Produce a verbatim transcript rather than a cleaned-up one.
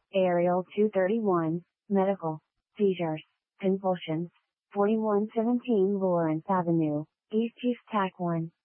Aerial two thirty-one, Medical. Seizures. Convulsions. forty-one seventeen Lawrence Avenue, East East Tac one.